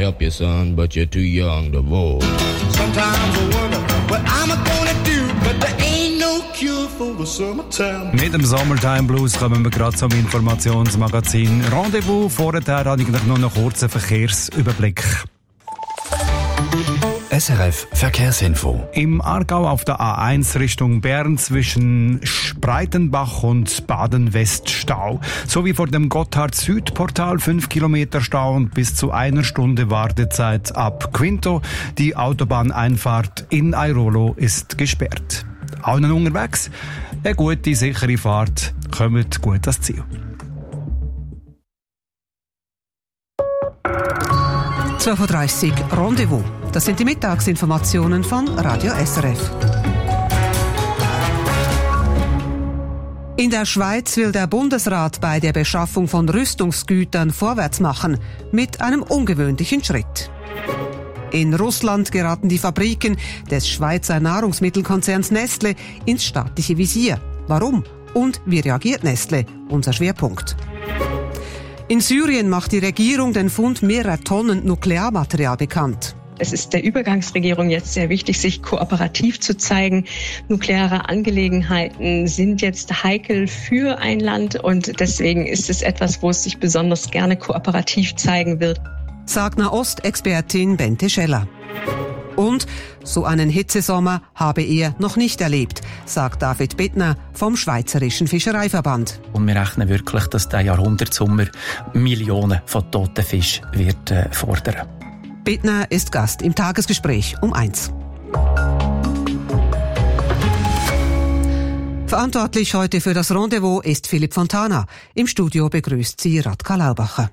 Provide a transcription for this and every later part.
help you, son, but you're too young to vote. Sometimes I wonder what I'm gonna do, but there ain't no cure for the summertime. Mit dem Summertime Blues kommen wir gerade zum Informationsmagazin Rendezvous. Vorher habe ich noch einen kurzen Verkehrsüberblick. SRF Verkehrsinfo. Im Aargau auf der A1 Richtung Bern zwischen Breitenbach und Baden-West Stau. Sowie vor dem Gotthard-Süd-Portal 5 Kilometer Stau und bis zu 1 Stunde Wartezeit ab Quinto. Die Autobahneinfahrt in Airolo ist gesperrt. Allen unterwegs, eine gute, sichere Fahrt. Kommt gut ans Ziel. 12.30 Uhr Rendezvous. Das sind die Mittagsinformationen von Radio SRF. In der Schweiz will der Bundesrat bei der Beschaffung von Rüstungsgütern vorwärts machen, mit einem ungewöhnlichen Schritt. In Russland geraten die Fabriken des Schweizer Nahrungsmittelkonzerns Nestle ins staatliche Visier. Warum? Und wie reagiert Nestle? Unser Schwerpunkt. In Syrien macht die Regierung den Fund mehrerer Tonnen Nuklearmaterial bekannt. Es ist der Übergangsregierung jetzt sehr wichtig, sich kooperativ zu zeigen. Nukleare Angelegenheiten sind jetzt heikel für ein Land und deswegen ist es etwas, wo es sich besonders gerne kooperativ zeigen wird. Sagt Nahost-Expertin Bente Scheller. Und so einen Hitzesommer habe er noch nicht erlebt, sagt David Bittner vom Schweizerischen Fischereiverband. Und wir rechnen wirklich, dass der Jahrhundertsommer Millionen von toten Fischen wird fordern. Bittner ist Gast im Tagesgespräch um 1. Verantwortlich heute für das Rendezvous ist Philipp Fontana. Im Studio begrüßt sie Radka Laubacher.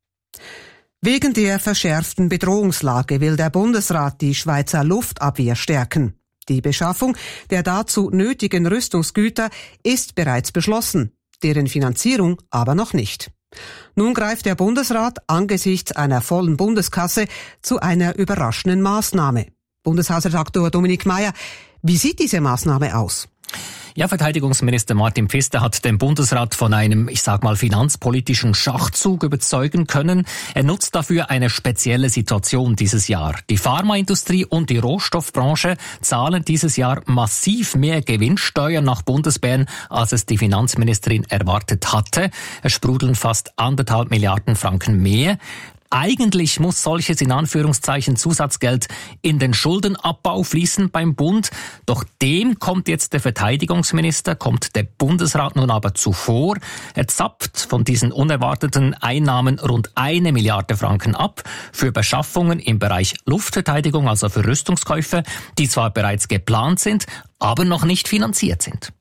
Wegen der verschärften Bedrohungslage will der Bundesrat die Schweizer Luftabwehr stärken. Die Beschaffung der dazu nötigen Rüstungsgüter ist bereits beschlossen, deren Finanzierung aber noch nicht. Nun greift der Bundesrat angesichts einer vollen Bundeskasse zu einer überraschenden Maßnahme. Bundeshausredaktor Dominik Mayer, wie sieht diese Maßnahme aus? Ja, Verteidigungsminister Martin Pfister hat den Bundesrat von einem, finanzpolitischen Schachzug überzeugen können. Er nutzt dafür eine spezielle Situation dieses Jahr. Die Pharmaindustrie und die Rohstoffbranche zahlen dieses Jahr massiv mehr Gewinnsteuern nach Bundesbern, als es die Finanzministerin erwartet hatte. Es sprudeln fast 1,5 Milliarden Franken mehr. Eigentlich muss solches in Anführungszeichen Zusatzgeld in den Schuldenabbau fließen beim Bund. Doch dem kommt jetzt der Verteidigungsminister, kommt der Bundesrat nun aber zuvor. Er zapft von diesen unerwarteten Einnahmen rund 1 Milliarde Franken ab für Beschaffungen im Bereich Luftverteidigung, also für Rüstungskäufe, die zwar bereits geplant sind, aber noch nicht finanziert sind.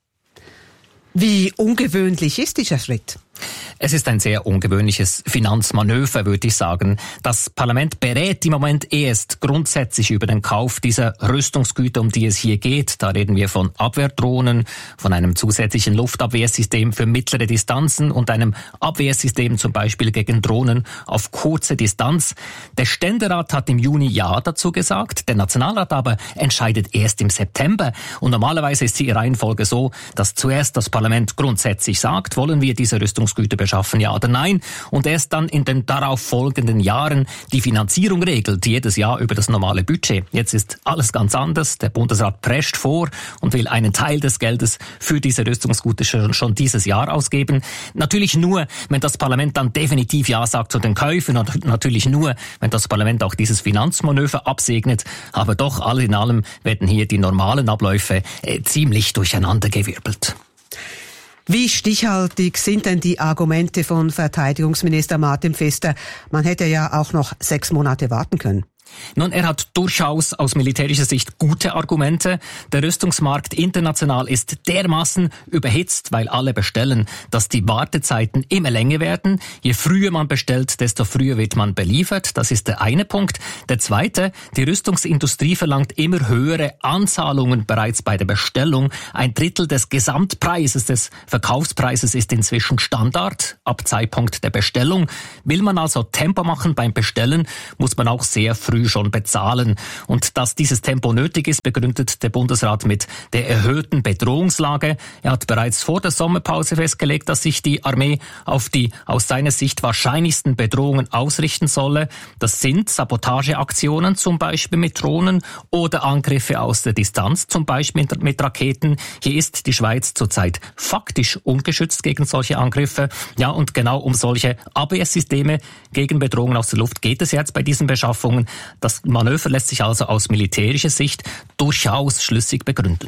Wie ungewöhnlich ist dieser Schritt? Es ist ein sehr ungewöhnliches Finanzmanöver, würde ich sagen. Das Parlament berät im Moment erst grundsätzlich über den Kauf dieser Rüstungsgüter, um die es hier geht. Da reden wir von Abwehrdrohnen, von einem zusätzlichen Luftabwehrsystem für mittlere Distanzen und einem Abwehrsystem zum Beispiel gegen Drohnen auf kurze Distanz. Der Ständerat hat im Juni Ja dazu gesagt, der Nationalrat aber entscheidet erst im September. Und normalerweise ist die Reihenfolge so, dass zuerst das Parlament grundsätzlich sagt, wollen wir diese Rüstungsgüter beschaffen, ja oder nein, und erst dann in den darauf folgenden Jahren die Finanzierung regelt, jedes Jahr über das normale Budget. Jetzt ist alles ganz anders. Der Bundesrat prescht vor und will einen Teil des Geldes für diese Rüstungsgüter schon dieses Jahr ausgeben. Natürlich nur, wenn das Parlament dann definitiv Ja sagt zu den Käufen und natürlich nur, wenn das Parlament auch dieses Finanzmanöver absegnet. Aber doch, alles in allem werden hier die normalen Abläufe ziemlich durcheinandergewirbelt. Wie stichhaltig sind denn die Argumente von Verteidigungsminister Martin Pfister? Man hätte ja auch noch 6 Monate warten können. Nun, er hat durchaus aus militärischer Sicht gute Argumente. Der Rüstungsmarkt international ist dermaßen überhitzt, weil alle bestellen, dass die Wartezeiten immer länger werden. Je früher man bestellt, desto früher wird man beliefert. Das ist der eine Punkt. Der zweite, die Rüstungsindustrie verlangt immer höhere Anzahlungen bereits bei der Bestellung. 1/3 des Gesamtpreises, des Verkaufspreises ist inzwischen Standard ab Zeitpunkt der Bestellung. Will man also Tempo machen beim Bestellen, muss man auch sehr früh früh schon bezahlen. Und dass dieses Tempo nötig ist, begründet der Bundesrat mit der erhöhten Bedrohungslage. Er hat bereits vor der Sommerpause festgelegt, dass sich die Armee auf die aus seiner Sicht wahrscheinlichsten Bedrohungen ausrichten solle. Das sind Sabotageaktionen, zum Beispiel mit Drohnen, oder Angriffe aus der Distanz, zum Beispiel mit Raketen. Hier ist die Schweiz zurzeit faktisch ungeschützt gegen solche Angriffe. Ja, und genau um solche Abwehrsysteme gegen Bedrohungen aus der Luft geht es jetzt bei diesen Beschaffungen. Das Manöver lässt sich also aus militärischer Sicht durchaus schlüssig begründen.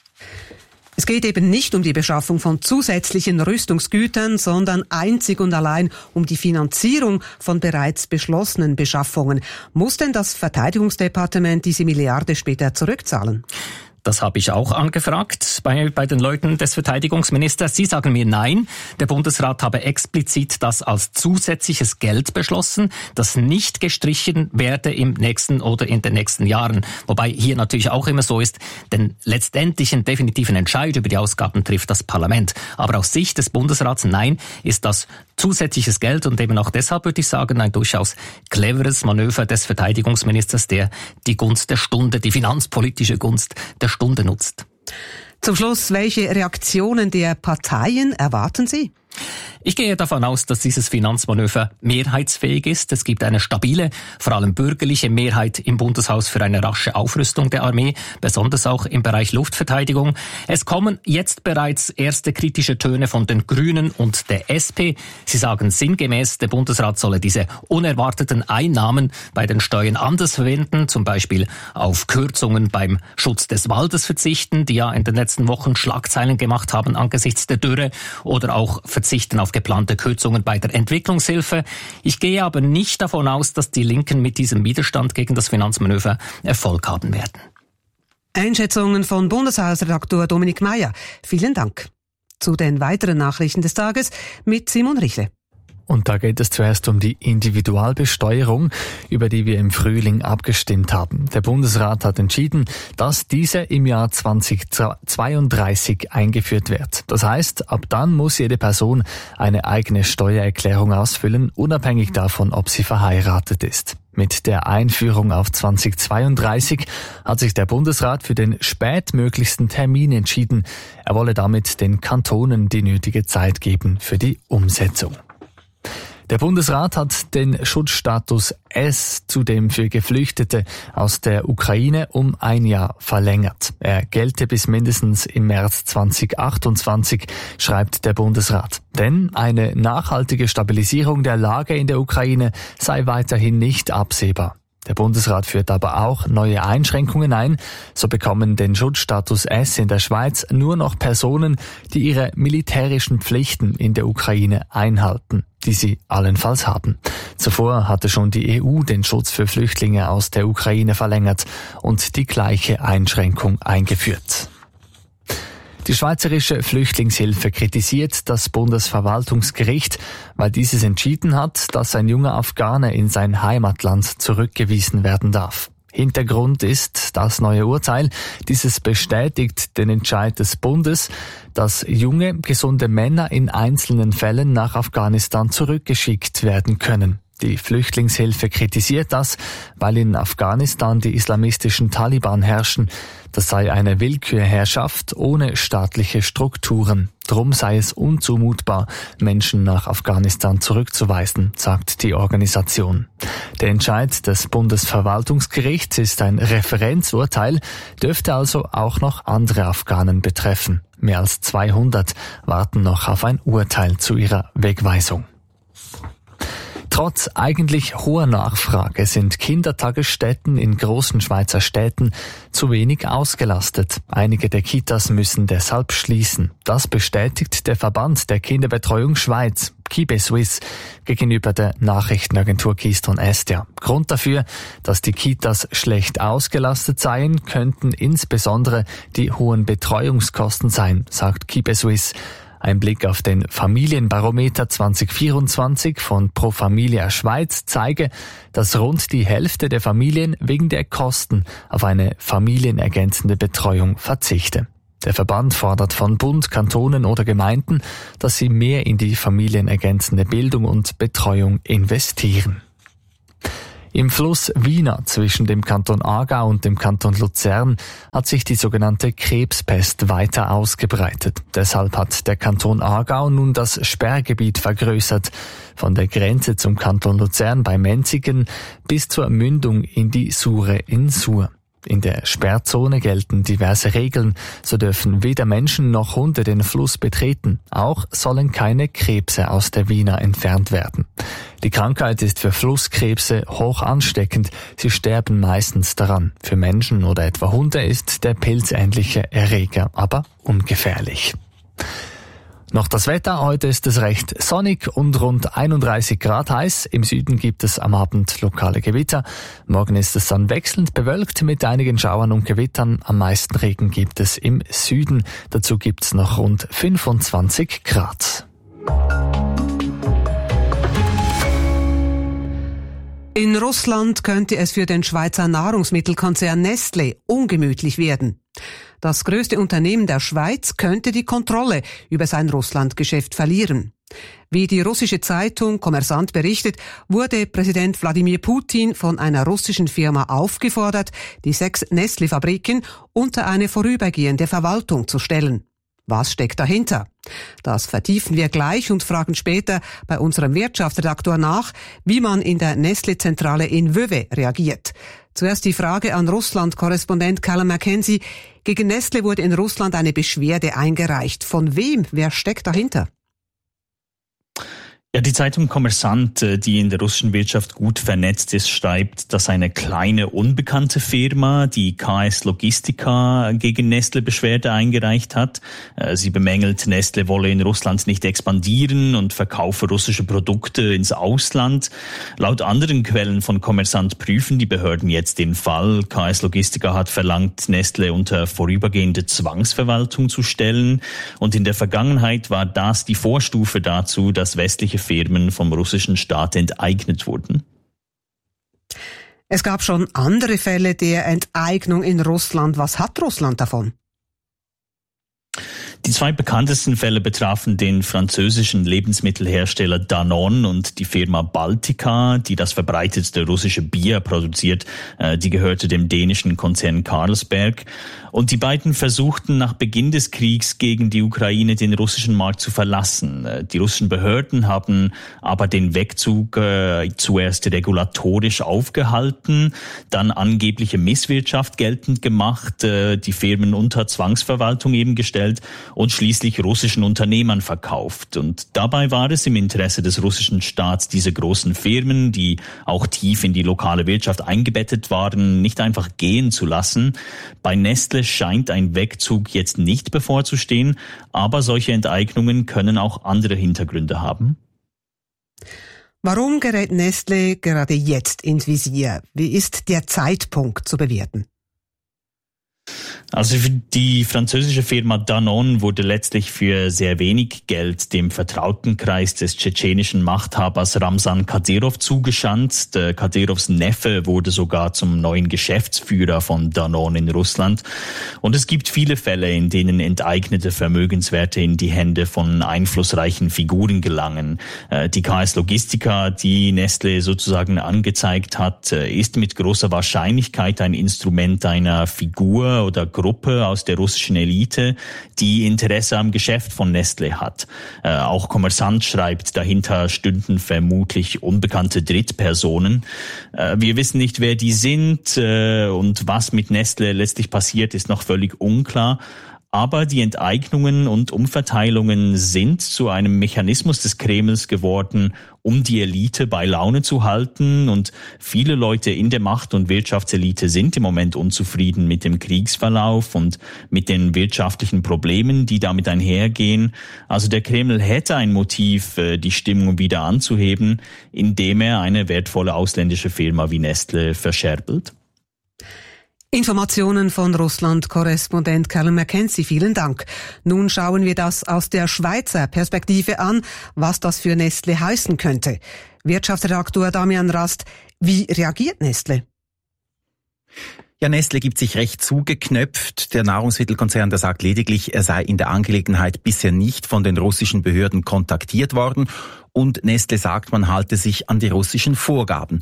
Es geht eben nicht um die Beschaffung von zusätzlichen Rüstungsgütern, sondern einzig und allein um die Finanzierung von bereits beschlossenen Beschaffungen. Muss denn das Verteidigungsdepartement diese Milliarde später zurückzahlen? Das habe ich auch angefragt bei den Leuten des Verteidigungsministers. Sie sagen mir nein. Der Bundesrat habe explizit das als zusätzliches Geld beschlossen, das nicht gestrichen werde im nächsten oder in den nächsten Jahren. Wobei hier natürlich auch immer so ist, denn letztendlich einen definitiven Entscheid über die Ausgaben trifft das Parlament. Aber aus Sicht des Bundesrats, nein, ist das zusätzliches Geld und eben auch deshalb würde ich sagen, ein durchaus cleveres Manöver des Verteidigungsministers, der die Gunst der Stunde, die finanzpolitische Gunst der Stunde nutzt. Zum Schluss, welche Reaktionen der Parteien erwarten Sie? Ich gehe davon aus, dass dieses Finanzmanöver mehrheitsfähig ist. Es gibt eine stabile, vor allem bürgerliche Mehrheit im Bundeshaus für eine rasche Aufrüstung der Armee, besonders auch im Bereich Luftverteidigung. Es kommen jetzt bereits erste kritische Töne von den Grünen und der SP. Sie sagen sinngemäß, der Bundesrat solle diese unerwarteten Einnahmen bei den Steuern anders verwenden, zum Beispiel auf Kürzungen beim Schutz des Waldes verzichten, die ja in den letzten Wochen Schlagzeilen gemacht haben angesichts der Dürre, oder auch verzichten auf geplante Kürzungen bei der Entwicklungshilfe. Ich gehe aber nicht davon aus, dass die Linken mit diesem Widerstand gegen das Finanzmanöver Erfolg haben werden. Einschätzungen von Bundeshausredaktor Dominik Meyer. Vielen Dank. Zu den weiteren Nachrichten des Tages mit Simon Richle. Und da geht es zuerst um die Individualbesteuerung, über die wir im Frühling abgestimmt haben. Der Bundesrat hat entschieden, dass diese im Jahr 2032 eingeführt wird. Das heißt, ab dann muss jede Person eine eigene Steuererklärung ausfüllen, unabhängig davon, ob sie verheiratet ist. Mit der Einführung auf 2032 hat sich der Bundesrat für den spätmöglichsten Termin entschieden. Er wolle damit den Kantonen die nötige Zeit geben für die Umsetzung. Der Bundesrat hat den Schutzstatus S zudem für Geflüchtete aus der Ukraine um 1 Jahr verlängert. Er gelte bis mindestens im März 2028, schreibt der Bundesrat. Denn eine nachhaltige Stabilisierung der Lage in der Ukraine sei weiterhin nicht absehbar. Der Bundesrat führt aber auch neue Einschränkungen ein. So bekommen den Schutzstatus S in der Schweiz nur noch Personen, die ihre militärischen Pflichten in der Ukraine einhalten, die sie allenfalls haben. Zuvor hatte schon die EU den Schutz für Flüchtlinge aus der Ukraine verlängert und die gleiche Einschränkung eingeführt. Die Schweizerische Flüchtlingshilfe kritisiert das Bundesverwaltungsgericht, weil dieses entschieden hat, dass ein junger Afghane in sein Heimatland zurückgewiesen werden darf. Hintergrund ist das neue Urteil. Dieses bestätigt den Entscheid des Bundes, dass junge, gesunde Männer in einzelnen Fällen nach Afghanistan zurückgeschickt werden können. Die Flüchtlingshilfe kritisiert das, weil in Afghanistan die islamistischen Taliban herrschen. Das sei eine Willkürherrschaft ohne staatliche Strukturen. Drum sei es unzumutbar, Menschen nach Afghanistan zurückzuweisen, sagt die Organisation. Der Entscheid des Bundesverwaltungsgerichts ist ein Referenzurteil, dürfte also auch noch andere Afghanen betreffen. Mehr als 200 warten noch auf ein Urteil zu ihrer Wegweisung. Trotz eigentlich hoher Nachfrage sind Kindertagesstätten in großen Schweizer Städten zu wenig ausgelastet. Einige der Kitas müssen deshalb schließen. Das bestätigt der Verband der Kinderbetreuung Schweiz, KiBeSuisse, gegenüber der Nachrichtenagentur Keystone Estia. Grund dafür, dass die Kitas schlecht ausgelastet seien, könnten insbesondere die hohen Betreuungskosten sein, sagt KiBeSuisse. Ein Blick auf den Familienbarometer 2024 von Pro Familia Schweiz zeige, dass rund die Hälfte der Familien wegen der Kosten auf eine familienergänzende Betreuung verzichte. Der Verband fordert von Bund, Kantonen oder Gemeinden, dass sie mehr in die familienergänzende Bildung und Betreuung investieren. Im Fluss Wiener zwischen dem Kanton Aargau und dem Kanton Luzern hat sich die sogenannte Krebspest weiter ausgebreitet. Deshalb hat der Kanton Aargau nun das Sperrgebiet vergrößert, von der Grenze zum Kanton Luzern bei Menzigen bis zur Mündung in die Sure in Suhr. In der Sperrzone gelten diverse Regeln. So dürfen weder Menschen noch Hunde den Fluss betreten. Auch sollen keine Krebse aus der Wiener entfernt werden. Die Krankheit ist für Flusskrebse hoch ansteckend. Sie sterben meistens daran. Für Menschen oder etwa Hunde ist der pilzähnliche Erreger aber ungefährlich. Noch das Wetter. Heute ist es recht sonnig und rund 31 Grad heiß. Im Süden gibt es am Abend lokale Gewitter. Morgen ist es dann wechselnd bewölkt mit einigen Schauern und Gewittern. Am meisten Regen gibt es im Süden. Dazu gibt es noch rund 25 Grad. In Russland könnte es für den Schweizer Nahrungsmittelkonzern Nestlé ungemütlich werden. Das größte Unternehmen der Schweiz könnte die Kontrolle über sein Russlandgeschäft verlieren. Wie die russische Zeitung Kommersant berichtet, wurde Präsident Wladimir Putin von einer russischen Firma aufgefordert, die 6 Nestlé-Fabriken unter eine vorübergehende Verwaltung zu stellen. Was steckt dahinter? Das vertiefen wir gleich und fragen später bei unserem Wirtschaftsredaktor nach, wie man in der Nestlé-Zentrale in Vevey reagiert. Zuerst die Frage an Russland-Korrespondent Callum Mackenzie. Gegen Nestlé wurde in Russland eine Beschwerde eingereicht. Von wem? Wer steckt dahinter? Ja, die Zeitung Kommersant, die in der russischen Wirtschaft gut vernetzt ist, schreibt, dass eine kleine unbekannte Firma, die KS Logistica, gegen Nestlé Beschwerde eingereicht hat. Sie bemängelt, Nestlé wolle in Russland nicht expandieren und verkaufe russische Produkte ins Ausland. Laut anderen Quellen von Kommersant prüfen die Behörden jetzt den Fall. KS Logistica hat verlangt, Nestlé unter vorübergehende Zwangsverwaltung zu stellen. Und in der Vergangenheit war das die Vorstufe dazu, dass westliche Firmen vom russischen Staat enteignet wurden. Es gab schon andere Fälle der Enteignung in Russland. Was hat Russland davon? Die 2 bekanntesten Fälle betrafen den französischen Lebensmittelhersteller Danone und die Firma Baltika, die das verbreitetste russische Bier produziert. Die gehörte dem dänischen Konzern Carlsberg. Und die beiden versuchten nach Beginn des Kriegs gegen die Ukraine den russischen Markt zu verlassen. Die russischen Behörden haben aber den Wegzug zuerst regulatorisch aufgehalten, dann angebliche Misswirtschaft geltend gemacht, die Firmen unter Zwangsverwaltung eben gestellt und schließlich russischen Unternehmern verkauft. Und dabei war es im Interesse des russischen Staats, diese großen Firmen, die auch tief in die lokale Wirtschaft eingebettet waren, nicht einfach gehen zu lassen. Bei Nestlé scheint ein Wegzug jetzt nicht bevorzustehen, aber solche Enteignungen können auch andere Hintergründe haben. Warum gerät Nestlé gerade jetzt ins Visier? Wie ist der Zeitpunkt zu bewerten? Also die französische Firma Danone wurde letztlich für sehr wenig Geld dem Vertrautenkreis des tschetschenischen Machthabers Ramzan Kadyrov zugeschanzt. Kadyrovs Neffe wurde sogar zum neuen Geschäftsführer von Danone in Russland. Und es gibt viele Fälle, in denen enteignete Vermögenswerte in die Hände von einflussreichen Figuren gelangen. Die KS Logistica, die Nestlé sozusagen angezeigt hat, ist mit großer Wahrscheinlichkeit ein Instrument einer Figur oder Gruppe aus der russischen Elite, die Interesse am Geschäft von Nestlé hat. Auch Kommersant schreibt, dahinter stünden vermutlich unbekannte Drittpersonen. Wir wissen nicht, wer die sind und was mit Nestlé letztlich passiert, ist noch völlig unklar. Aber die Enteignungen und Umverteilungen sind zu einem Mechanismus des Kremls geworden, um die Elite bei Laune zu halten. Und viele Leute in der Macht- und Wirtschaftselite sind im Moment unzufrieden mit dem Kriegsverlauf und mit den wirtschaftlichen Problemen, die damit einhergehen. Also der Kreml hätte ein Motiv, die Stimmung wieder anzuheben, indem er eine wertvolle ausländische Firma wie Nestlé verscherbelt. Informationen von Russland-Korrespondent Callum Mackenzie, vielen Dank. Nun schauen wir das aus der Schweizer Perspektive an, was das für Nestlé heißen könnte. Wirtschaftsredaktor Damian Rast, wie reagiert Nestlé? Ja, Nestlé gibt sich recht zugeknöpft. Der Nahrungsmittelkonzern, der sagt lediglich, er sei in der Angelegenheit bisher nicht von den russischen Behörden kontaktiert worden. Und Nestlé sagt, man halte sich an die russischen Vorgaben.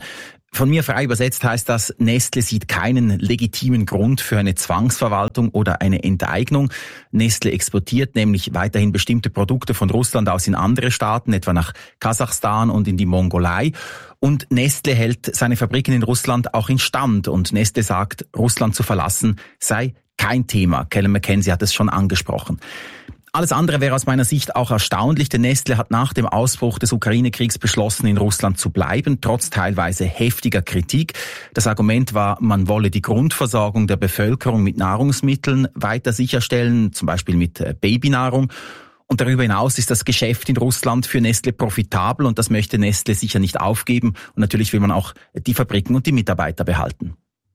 Von mir frei übersetzt heißt das, Nestlé sieht keinen legitimen Grund für eine Zwangsverwaltung oder eine Enteignung. Nestlé exportiert nämlich weiterhin bestimmte Produkte von Russland aus in andere Staaten, etwa nach Kasachstan und in die Mongolei. Und Nestlé hält seine Fabriken in Russland auch instand. Und Nestlé sagt, Russland zu verlassen sei kein Thema. Kellen McKenzie hat es schon angesprochen. Alles andere wäre aus meiner Sicht auch erstaunlich, denn Nestlé hat nach dem Ausbruch des Ukraine-Kriegs beschlossen, in Russland zu bleiben, trotz teilweise heftiger Kritik. Das Argument war, man wolle die Grundversorgung der Bevölkerung mit Nahrungsmitteln weiter sicherstellen, zum Beispiel mit Babynahrung. Und darüber hinaus ist das Geschäft in Russland für Nestlé profitabel und das möchte Nestlé sicher nicht aufgeben. Und natürlich will man auch die Fabriken und die Mitarbeiter behalten.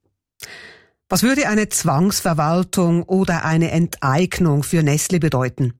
Was würde eine Zwangsverwaltung oder eine Enteignung für Nestlé bedeuten?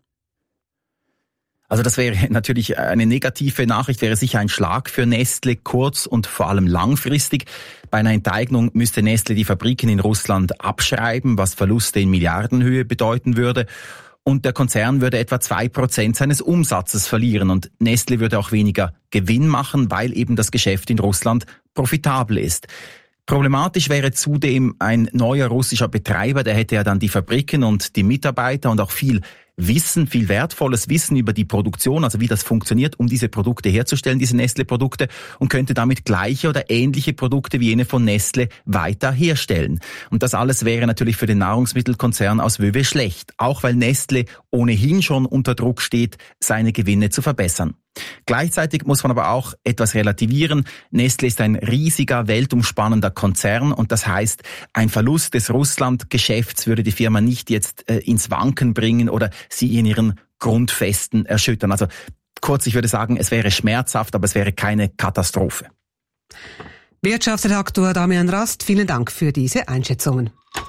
Also das wäre natürlich eine negative Nachricht, wäre sicher ein Schlag für Nestlé, kurz- und vor allem langfristig. Bei einer Enteignung müsste Nestlé die Fabriken in Russland abschreiben, was Verluste in Milliardenhöhe bedeuten würde. Und der Konzern würde etwa 2% seines Umsatzes verlieren und Nestlé würde auch weniger Gewinn machen, weil eben das Geschäft in Russland profitabel ist. Problematisch wäre zudem ein neuer russischer Betreiber, der hätte ja dann die Fabriken und die Mitarbeiter und auch viel Wissen, viel wertvolles Wissen über die Produktion, also wie das funktioniert, um diese Produkte herzustellen, diese Nestlé-Produkte, und könnte damit gleiche oder ähnliche Produkte wie jene von Nestlé weiter herstellen. Und das alles wäre natürlich für den Nahrungsmittelkonzern aus Wöwe schlecht, auch weil Nestlé ohnehin schon unter Druck steht, seine Gewinne zu verbessern. Gleichzeitig muss man aber auch etwas relativieren. Nestlé ist ein riesiger, weltumspannender Konzern und das heißt, ein Verlust des Russland-Geschäfts würde die Firma nicht jetzt ins Wanken bringen oder sie in ihren Grundfesten erschüttern. Also kurz, ich würde sagen, es wäre schmerzhaft, aber es wäre keine Katastrophe. Wirtschaftsredaktor Damian Rast, vielen Dank für diese Einschätzungen.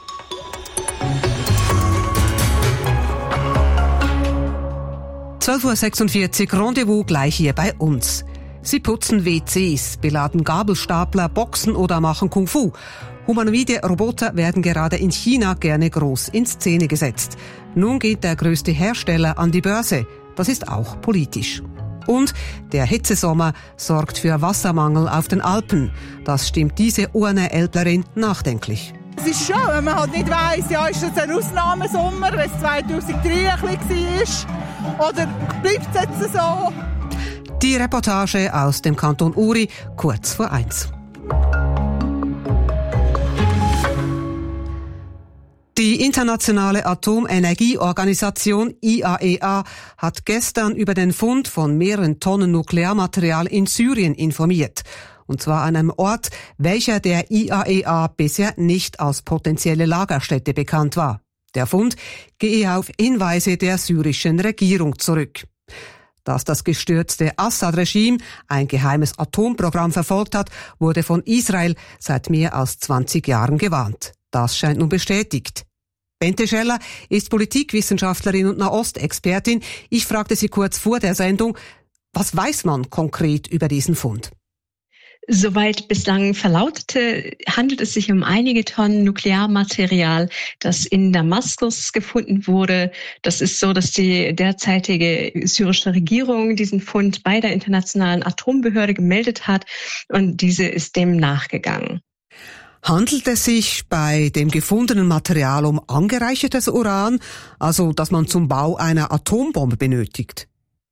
(12:46 Uhr) Rendezvous gleich hier bei uns. Sie putzen WCs, beladen Gabelstapler, boxen oder machen Kung Fu. Humanoide Roboter werden gerade in China gerne groß in Szene gesetzt. Nun geht der größte Hersteller an die Börse. Das ist auch politisch. Und der Hitzesommer sorgt für Wassermangel auf den Alpen. Das stimmt diese Urne-Älplerin nachdenklich. Es ist schon, wenn man halt nicht weiss, ja, ist das ein Ausnahmesommer, wenn es 2003 ein bisschen war, oder bleibt es jetzt so? Die Reportage aus dem Kanton Uri, kurz vor 1. Die Internationale Atomenergieorganisation IAEA hat gestern über den Fund von mehreren Tonnen Nuklearmaterial in Syrien informiert. Und zwar an einem Ort, welcher der IAEA bisher nicht als potenzielle Lagerstätte bekannt war. Der Fund gehe auf Hinweise der syrischen Regierung zurück. Dass das gestürzte Assad-Regime ein geheimes Atomprogramm verfolgt hat, wurde von Israel seit mehr als 20 Jahren gewarnt. Das scheint nun bestätigt. Bente Scheller ist Politikwissenschaftlerin und Nahostexpertin. Ich fragte sie kurz vor der Sendung, was weiß man konkret über diesen Fund? Soweit bislang verlautete, handelt es sich um einige Tonnen Nuklearmaterial, das in Damaskus gefunden wurde. Das ist so, dass die derzeitige syrische Regierung diesen Fund bei der Internationalen Atombehörde gemeldet hat und diese ist dem nachgegangen. Handelt es sich bei dem gefundenen Material um angereichertes Uran, also das man zum Bau einer Atombombe benötigt?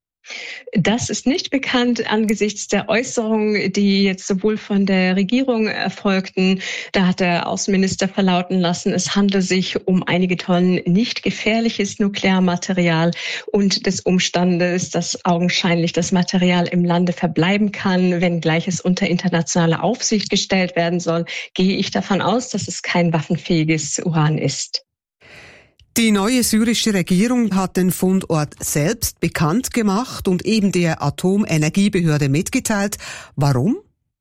Das ist nicht bekannt angesichts der Äußerungen, die jetzt sowohl von der Regierung erfolgten. Da hat der Außenminister verlauten lassen, es handle sich um einige Tonnen nicht gefährliches Nuklearmaterial und des Umstandes, dass augenscheinlich das Material im Lande verbleiben kann, wenngleich es unter internationale Aufsicht gestellt werden soll, gehe ich davon aus, dass es kein waffenfähiges Uran ist. Die neue syrische Regierung hat den Fundort selbst bekannt gemacht und eben der Atomenergiebehörde mitgeteilt. Warum?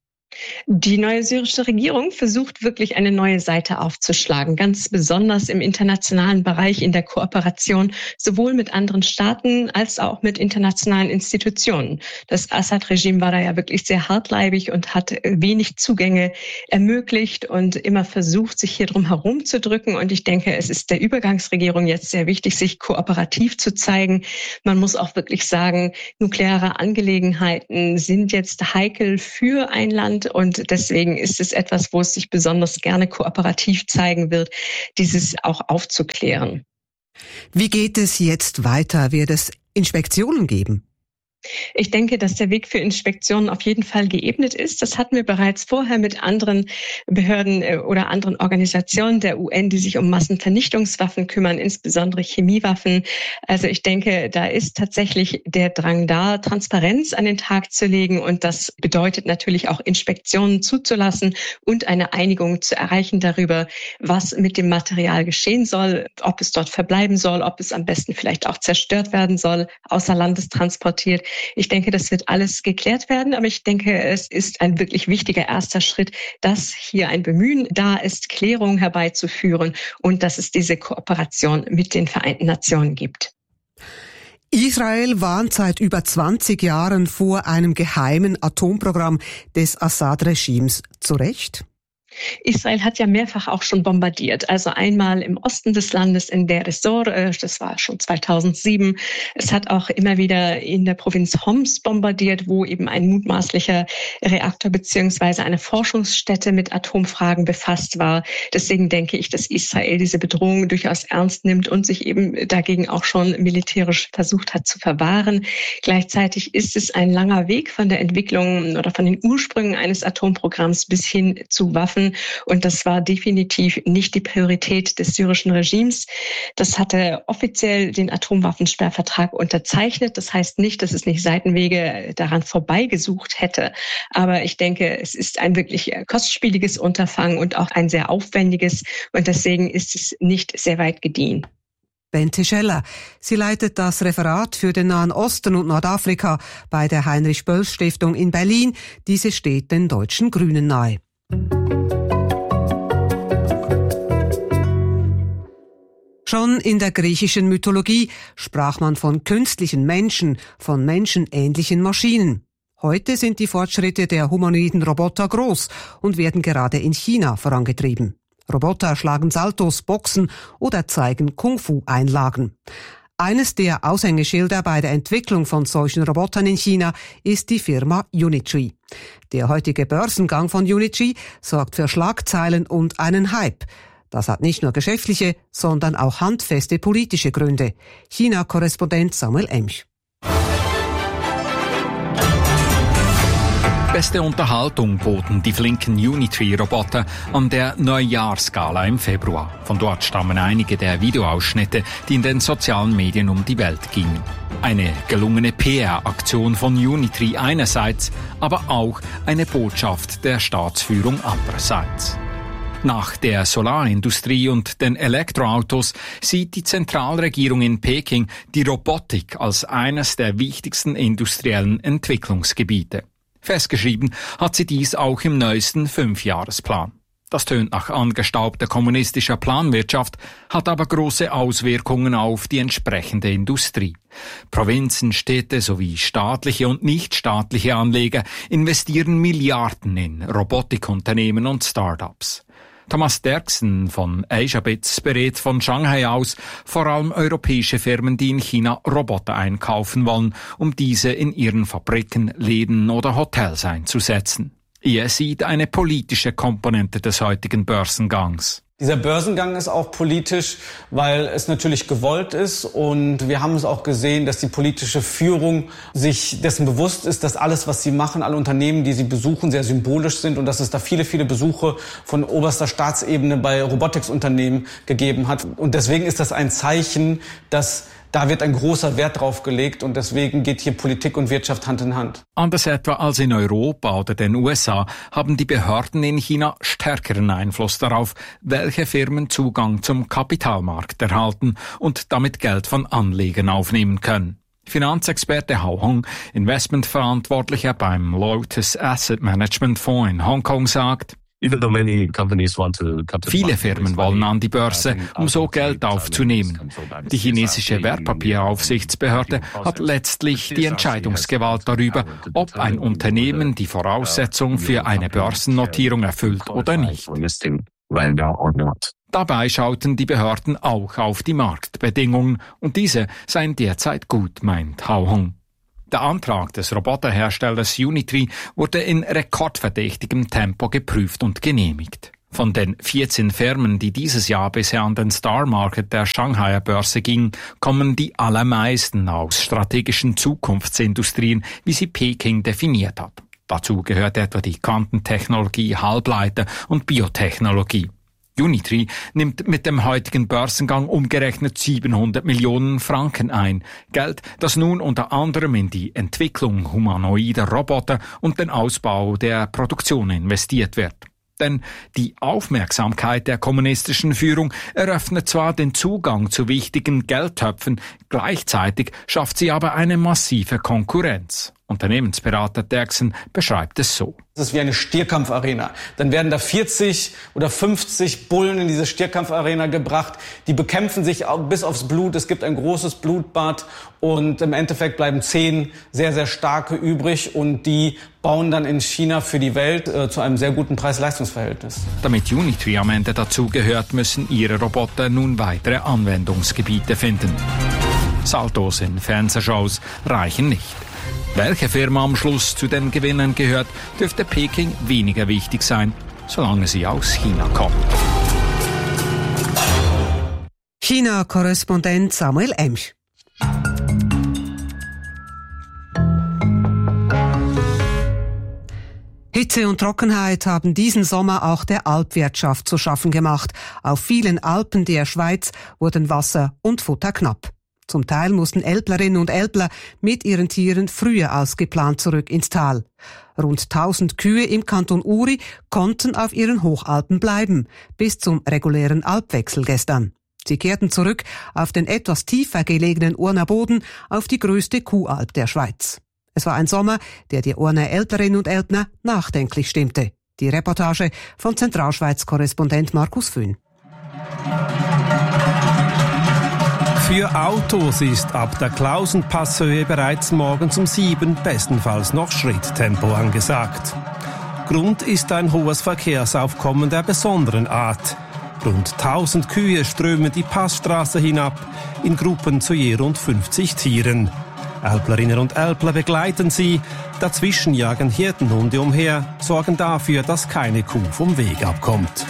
Die neue syrische Regierung versucht wirklich eine neue Seite aufzuschlagen, ganz besonders im internationalen Bereich in der Kooperation, sowohl mit anderen Staaten als auch mit internationalen Institutionen. Das Assad-Regime war da ja wirklich sehr hartleibig und hat wenig Zugänge ermöglicht und immer versucht, sich hier drum herumzudrücken. Und ich denke, es ist der Übergangsregierung jetzt sehr wichtig, sich kooperativ zu zeigen. Man muss auch wirklich sagen, nukleare Angelegenheiten sind jetzt heikel für ein Land und Und deswegen ist es etwas, wo es sich besonders gerne kooperativ zeigen wird, dieses auch aufzuklären. Wie geht es jetzt weiter? Wird es Inspektionen geben? Ich denke, dass der Weg für Inspektionen auf jeden Fall geebnet ist. Das hatten wir bereits vorher mit anderen Behörden oder anderen Organisationen der UN, die sich um Massenvernichtungswaffen kümmern, insbesondere Chemiewaffen. Also ich denke, da ist tatsächlich der Drang da, Transparenz an den Tag zu legen. Und das bedeutet natürlich auch Inspektionen zuzulassen und eine Einigung zu erreichen darüber, was mit dem Material geschehen soll, ob es dort verbleiben soll, ob es am besten vielleicht auch zerstört werden soll, außer Landes transportiert. Ich denke, das wird alles geklärt werden, aber ich denke, es ist ein wirklich wichtiger erster Schritt, dass hier ein Bemühen da ist, Klärung herbeizuführen und dass es diese Kooperation mit den Vereinten Nationen gibt. Israel warnt seit über 20 Jahren vor einem geheimen Atomprogramm des Assad-Regimes. Zu Recht? Israel hat ja mehrfach auch schon bombardiert. Also einmal im Osten des Landes in Deir ez-Zor, das war schon 2007. Es hat auch immer wieder in der Provinz Homs bombardiert, wo eben ein mutmaßlicher Reaktor beziehungsweise eine Forschungsstätte mit Atomfragen befasst war. Deswegen denke ich, dass Israel diese Bedrohung durchaus ernst nimmt und sich eben dagegen auch schon militärisch versucht hat zu verwahren. Gleichzeitig ist es ein langer Weg von der Entwicklung oder von den Ursprüngen eines Atomprogramms bis hin zu Waffen. Und das war definitiv nicht die Priorität des syrischen Regimes. Das hatte offiziell den Atomwaffensperrvertrag unterzeichnet. Das heißt nicht, dass es nicht Seitenwege daran vorbeigesucht hätte. Aber ich denke, es ist ein wirklich kostspieliges Unterfangen und auch ein sehr aufwendiges. Und deswegen ist es nicht sehr weit gediehen. Bente Scheller. Sie leitet das Referat für den Nahen Osten und Nordafrika bei der Heinrich-Böll-Stiftung in Berlin. Diese steht den deutschen Grünen nahe. Schon in der griechischen Mythologie sprach man von künstlichen Menschen, von menschenähnlichen Maschinen. Heute sind die Fortschritte der humanoiden Roboter groß und werden gerade in China vorangetrieben. Roboter schlagen Saltos, boxen oder zeigen Kung-Fu-Einlagen. Eines der Aushängeschilder bei der Entwicklung von solchen Robotern in China ist die Firma Unitree. Der heutige Börsengang von Unitree sorgt für Schlagzeilen und einen Hype. Das hat nicht nur geschäftliche, sondern auch handfeste politische Gründe. China-Korrespondent Samuel Emch. Beste Unterhaltung boten die flinken Unitree-Roboter an der Neujahrsgala im Februar. Von dort stammen einige der Videoausschnitte, die in den sozialen Medien um die Welt gingen. Eine gelungene PR-Aktion von Unitree einerseits, aber auch eine Botschaft der Staatsführung andererseits. Nach der Solarindustrie und den Elektroautos sieht die Zentralregierung in Peking die Robotik als eines der wichtigsten industriellen Entwicklungsgebiete. Festgeschrieben hat sie dies auch im neuesten 5-Jahresplan. Das tönt nach angestaubter kommunistischer Planwirtschaft, hat aber große Auswirkungen auf die entsprechende Industrie. Provinzen, Städte sowie staatliche und nichtstaatliche Anleger investieren Milliarden in Robotikunternehmen und Start-ups. Thomas Derksen von Asiabits berät von Shanghai aus vor allem europäische Firmen, die in China Roboter einkaufen wollen, um diese in ihren Fabriken, Läden oder Hotels einzusetzen. Er sieht eine politische Komponente des heutigen Börsengangs. Dieser Börsengang ist auch politisch, weil es natürlich gewollt ist und wir haben es auch gesehen, dass die politische Führung sich dessen bewusst ist, dass alles, was sie machen, alle Unternehmen, die sie besuchen, sehr symbolisch sind und dass es da viele, viele Besuche von oberster Staatsebene bei Robotiksunternehmen gegeben hat. Und deswegen ist das ein Zeichen, dass da wird ein großer Wert drauf gelegt und deswegen geht hier Politik und Wirtschaft Hand in Hand. Anders etwa als in Europa oder den USA haben die Behörden in China stärkeren Einfluss darauf, welche Firmen Zugang zum Kapitalmarkt erhalten und damit Geld von Anlegern aufnehmen können. Finanzexperte Hao Hong, Investmentverantwortlicher beim Lotus Asset Management Fonds in Hongkong, sagt: Viele Firmen wollen an die Börse, um so Geld aufzunehmen. Die chinesische Wertpapieraufsichtsbehörde hat letztlich die Entscheidungsgewalt darüber, ob ein Unternehmen die Voraussetzung für eine Börsennotierung erfüllt oder nicht. Dabei schauten die Behörden auch auf die Marktbedingungen und diese seien derzeit gut, meint Hao Hong. Der Antrag des Roboterherstellers Unitree wurde in rekordverdächtigem Tempo geprüft und genehmigt. Von den 14 Firmen, die dieses Jahr bisher an den Star Market der Shanghaier Börse gingen, kommen die allermeisten aus strategischen Zukunftsindustrien, wie sie Peking definiert hat. Dazu gehört etwa die Quantentechnologie, Halbleiter und Biotechnologie. Unitree nimmt mit dem heutigen Börsengang umgerechnet 700 Millionen Franken ein. Geld, das nun unter anderem in die Entwicklung humanoider Roboter und den Ausbau der Produktion investiert wird. Denn die Aufmerksamkeit der kommunistischen Führung eröffnet zwar den Zugang zu wichtigen Geldtöpfen, gleichzeitig schafft sie aber eine massive Konkurrenz. Unternehmensberater Derksen beschreibt es so. Es ist wie eine Stierkampfarena. Dann werden da 40 oder 50 Bullen in diese Stierkampfarena gebracht. Die bekämpfen sich bis aufs Blut. Es gibt ein großes Blutbad und im Endeffekt bleiben 10 sehr, sehr starke übrig und die bauen dann in China für die Welt zu einem sehr guten Preis-Leistungs-Verhältnis. Damit Unitree am Ende dazugehört, müssen ihre Roboter nun weitere Anwendungsgebiete finden. Saltos in Fernsehshows reichen nicht. Welche Firma am Schluss zu den Gewinnern gehört, dürfte Peking weniger wichtig sein, solange sie aus China kommt. China-Korrespondent Samuel Emsch. Hitze und Trockenheit haben diesen Sommer auch der Alpwirtschaft zu schaffen gemacht. Auf vielen Alpen der Schweiz wurden Wasser und Futter knapp. Zum Teil mussten Älplerinnen und Älpler mit ihren Tieren früher als geplant zurück ins Tal. Rund 1000 Kühe im Kanton Uri konnten auf ihren Hochalpen bleiben, bis zum regulären Alpwechsel gestern. Sie kehrten zurück auf den etwas tiefer gelegenen Urner Boden, auf die größte Kuhalp der Schweiz. Es war ein Sommer, der die Urner Älplerinnen und Älpler nachdenklich stimmte. Die Reportage von Zentralschweiz-Korrespondent Markus Föhn. Für Autos ist ab der Klausenpasshöhe bereits morgens um 7 bestenfalls noch Schritttempo angesagt. Grund ist ein hohes Verkehrsaufkommen der besonderen Art. Rund 1000 Kühe strömen die Passstraße hinab, in Gruppen zu je rund 50 Tieren. Älplerinnen und Älpler begleiten sie, dazwischen jagen Hirtenhunde umher, sorgen dafür, dass keine Kuh vom Weg abkommt.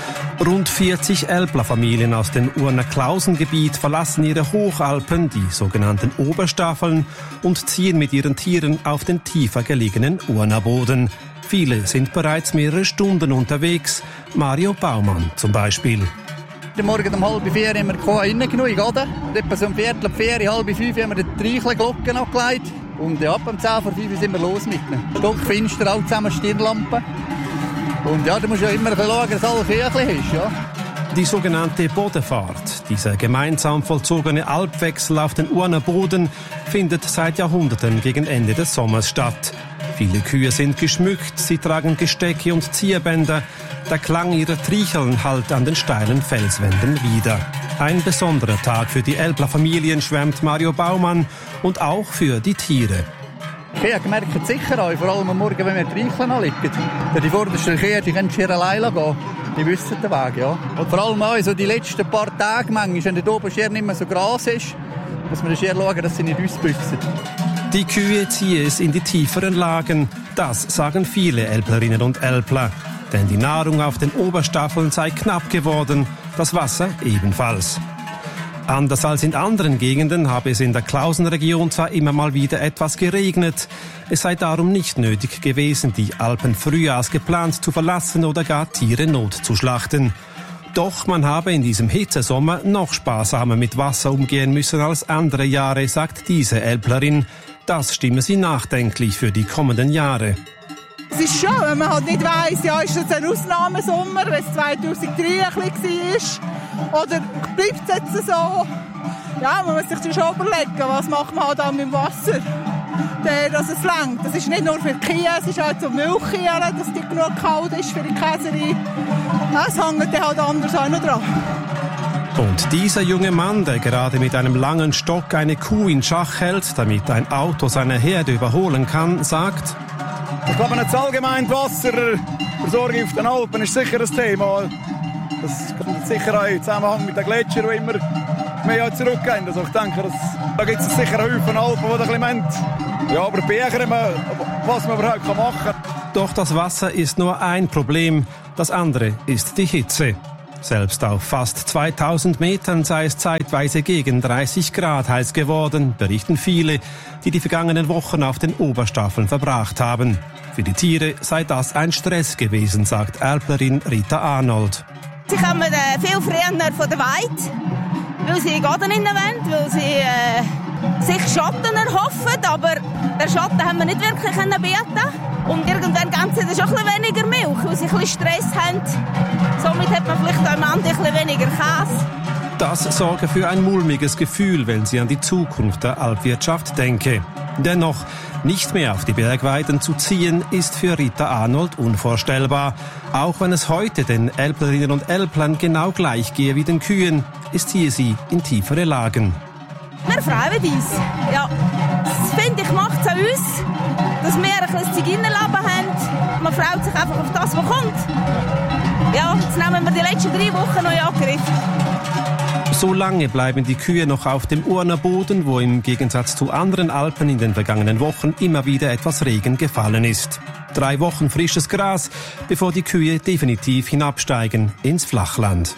Rund 40 Älplerfamilien aus dem Urner Klausengebiet verlassen ihre Hochalpen, die sogenannten Oberstaffeln, und ziehen mit ihren Tieren auf den tiefer gelegenen Urner Boden. Viele sind bereits mehrere Stunden unterwegs. Mario Baumann zum Beispiel. Morgen um 3:30 haben wir die Kuh reingenommen, oder? Und etwa so um 4:45, 4:30 haben wir die Treichelglocken abgelegt. Und ab um 10:05 sind wir los mit ihnen. Stockfinster, alle zusammen Stirnlampen. Und ja, da musst du ja immer schauen, dass alles küchlich ist, ja. Die sogenannte Bodefahrt, dieser gemeinsam vollzogene Alpwechsel auf den Urner Boden, findet seit Jahrhunderten gegen Ende des Sommers statt. Viele Kühe sind geschmückt, sie tragen Gestecke und Zierbänder. Der Klang ihrer Tricheln hallt an den steilen Felswänden wider. Ein besonderer Tag für die Älplerfamilien, schwärmt Mario Baumann, und auch für die Tiere. Ich merke es sicher auch, vor allem am Morgen, wenn wir die Treicheln anliegen. Die vordersten Kühe, die können schier alleine gehen. Die wissen den Weg, ja. Und vor allem auch so die letzten paar Tage, manchmal, wenn da oben schier nicht mehr so Gras ist, muss man schier schauen, dass sie nicht ausbüchsen. Die Kühe ziehen es in die tieferen Lagen. Das sagen viele Älplerinnen und Älpler. Denn die Nahrung auf den Oberstaffeln sei knapp geworden, das Wasser ebenfalls. Anders als in anderen Gegenden habe es in der Klausenregion zwar immer mal wieder etwas geregnet. Es sei darum nicht nötig gewesen, die Alpen früher als geplant zu verlassen oder gar Tiere notzuschlachten. Doch man habe in diesem Hitzesommer noch sparsamer mit Wasser umgehen müssen als andere Jahre, sagt diese Älplerin. Das stimme sie nachdenklich für die kommenden Jahre. Es ist schon, wenn man halt nicht weiss, ja, ist das ein Ausnahmesommer, wenn es 2003 ein bisschen war, oder bleibt es jetzt so? Ja, man muss sich schon überlegen, was macht man halt auch mit dem Wasser, dass es reicht. Das ist nicht nur für die Kühe, es ist auch zum Milchkühe, dass die genug kalt ist für die Käserei. Das hängt dann halt anders auch noch dran. Und dieser junge Mann, der gerade mit einem langen Stock eine Kuh in Schach hält, damit ein Auto seine Herde überholen kann, sagt: Ich glaube, jetzt allgemein die Wasserversorgung auf den Alpen ist sicher ein Thema. Das kommt sicher auch im Zusammenhang mit den Gletschern, die immer mehr zurückgehen. Also ich denke, da gibt es sicher einen Haufen Alpen, die ein bisschen Ja, aber Becher, was man überhaupt machen kann. Doch das Wasser ist nur ein Problem. Das andere ist die Hitze. Selbst auf fast 2000 Metern sei es zeitweise gegen 30 Grad heiß geworden, berichten viele, die die vergangenen Wochen auf den Oberstaffeln verbracht haben. Für die Tiere sei das ein Stress gewesen, sagt Älplerin Rita Arnold. Sie kommen viel früher von der Weide, weil sie Garten in der Wand, weil sie sich Schatten erhoffen, aber den Schatten haben wir nicht wirklich bieten. Und irgendwann geben sie dann schon ein bisschen weniger Milch, weil sie ein bisschen Stress haben. Somit hat man vielleicht am Ende ein bisschen weniger Käse. Das sorge für ein mulmiges Gefühl, wenn sie an die Zukunft der Alpwirtschaft denke. Dennoch, nicht mehr auf die Bergweiden zu ziehen, ist für Rita Arnold unvorstellbar. Auch wenn es heute den Älplerinnen und Älplern genau gleich gehe wie den Kühen, es ziehe sie in tiefere Lagen. Wir freuen uns. Ja, das finde ich, macht es an uns, dass wir ein bisschen Zigeunerleben haben. Man freut sich einfach auf das, was kommt. Ja, jetzt nehmen wir die letzten 3 Wochen noch in Angriff. So lange bleiben die Kühe noch auf dem Urner Boden, wo im Gegensatz zu anderen Alpen in den vergangenen Wochen immer wieder etwas Regen gefallen ist. 3 Wochen frisches Gras, bevor die Kühe definitiv hinabsteigen ins Flachland.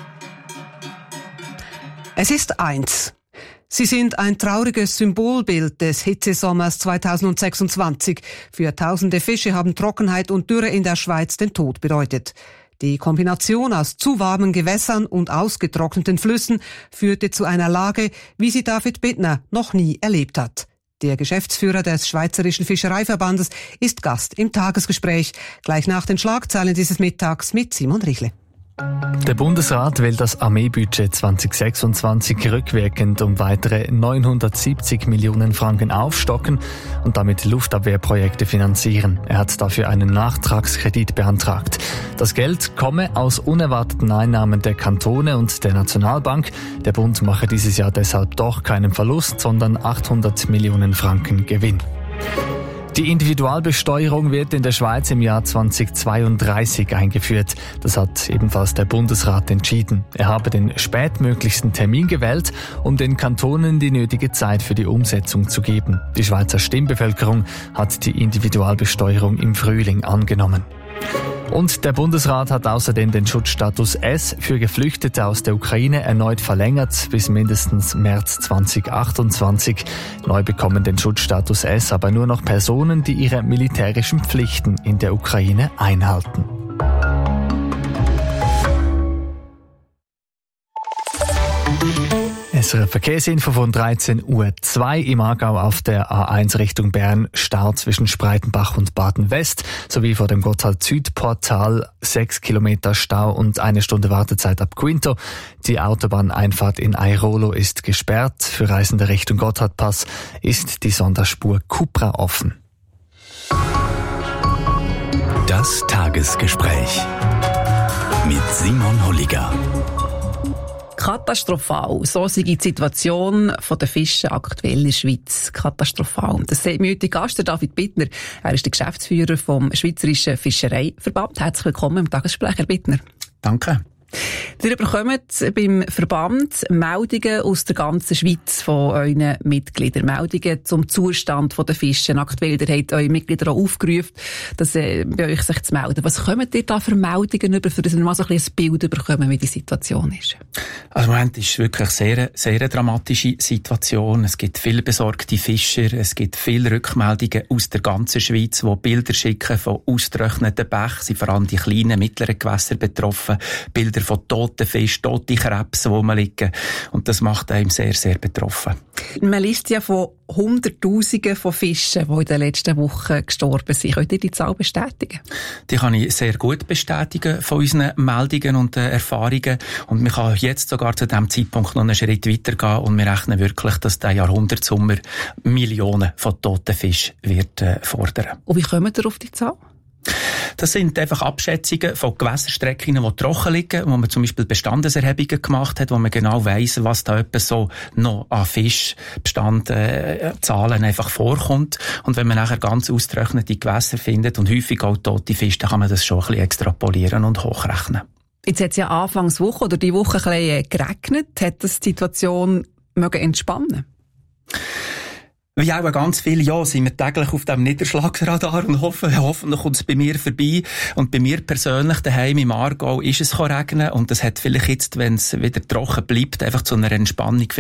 Es ist 1. Sie sind ein trauriges Symbolbild des Hitzesommers 2026. Für tausende Fische haben Trockenheit und Dürre in der Schweiz den Tod bedeutet. Die Kombination aus zu warmen Gewässern und ausgetrockneten Flüssen führte zu einer Lage, wie sie David Bittner noch nie erlebt hat. Der Geschäftsführer des Schweizerischen Fischereiverbandes ist Gast im Tagesgespräch. Gleich nach den Schlagzeilen dieses Mittags mit Simon Richle. Der Bundesrat will das Armeebudget 2026 rückwirkend um weitere 970 Millionen Franken aufstocken und damit Luftabwehrprojekte finanzieren. Er hat dafür einen Nachtragskredit beantragt. Das Geld komme aus unerwarteten Einnahmen der Kantone und der Nationalbank. Der Bund mache dieses Jahr deshalb doch keinen Verlust, sondern 800 Millionen Franken Gewinn. Die Individualbesteuerung wird in der Schweiz im Jahr 2032 eingeführt. Das hat ebenfalls der Bundesrat entschieden. Er habe den spätmöglichsten Termin gewählt, um den Kantonen die nötige Zeit für die Umsetzung zu geben. Die Schweizer Stimmbevölkerung hat die Individualbesteuerung im Frühling angenommen. Und der Bundesrat hat außerdem den Schutzstatus S für Geflüchtete aus der Ukraine erneut verlängert bis mindestens März 2028. Neu bekommen den Schutzstatus S aber nur noch Personen, die ihre militärischen Pflichten in der Ukraine einhalten. SRF Verkehrsinfo von 13:02 Uhr im Aargau auf der A1 Richtung Bern, Stau zwischen Spreitenbach und Baden-West, sowie vor dem Gotthard-Süd-Portal 6 Kilometer Stau und 1 Stunde Wartezeit ab Quinto. Die Autobahneinfahrt in Airolo ist gesperrt. Für Reisende Richtung Gotthardpass ist die Sonderspur Cupra offen. Das Tagesgespräch mit Simon Holliger. Katastrophal. So sei die Situation der Fische aktuell in der Schweiz. Katastrophal. Das sagt mir heute Gast, der David Bittner. Er ist der Geschäftsführer vom Schweizerischen Fischereiverband. Herzlich willkommen im Tagesgespräch, Herr Bittner. Danke. Ihr bekommt beim Verband Meldungen aus der ganzen Schweiz von euren Mitgliedern. Meldungen zum Zustand der Fische. Aktuell, ihr habt eure Mitglieder auch aufgerufen, dass bei euch sich zu melden. Was kommt ihr da für Meldungen über, für das wir mal so ein Bild bekommen, wie die Situation ist? Also im Moment ist es wirklich sehr eine dramatische Situation. Es gibt viele besorgte Fischer, es gibt viele Rückmeldungen aus der ganzen Schweiz, die Bilder schicken von ausgetrockneten Bächen, sind vor allem die kleinen, mittleren Gewässer betroffen, Bilder von toten Fischen, toten Krebsen, die liegen. Und das macht einem sehr, sehr betroffen. Man liest ja von Hunderttausenden von Fischen, die in den letzten Wochen gestorben sind. Könnt ihr die Zahl bestätigen? Die kann ich sehr gut bestätigen von unseren Meldungen und Erfahrungen. Und man kann jetzt sogar zu diesem Zeitpunkt noch einen Schritt weitergehen und wir rechnen wirklich, dass der Jahrhundertsommer Millionen von toten Fischen wird fordern. Und wie kommt ihr auf die Zahl? Das sind einfach Abschätzungen von Gewässerstrecken, die trocken liegen, wo man zum Beispiel Bestandeserhebungen gemacht hat, wo man genau weiss, was da etwa so noch an Fischbestandzahlen einfach vorkommt. Und wenn man nachher ganz ausgetrocknete Gewässer findet und häufig auch tote Fische, dann kann man das schon ein bisschen extrapolieren und hochrechnen. Jetzt hat es ja Anfangswoche oder die Woche ein bisschen geregnet. Hat das die Situation entspannen? Wie auch ganz viele, ja, sind wir täglich auf dem Niederschlagsradar und hoffentlich kommt es bei mir vorbei. Und bei mir persönlich daheim im Aargau ist es regnen und das hat vielleicht jetzt, wenn es wieder trocken bleibt, einfach zu einer Entspannung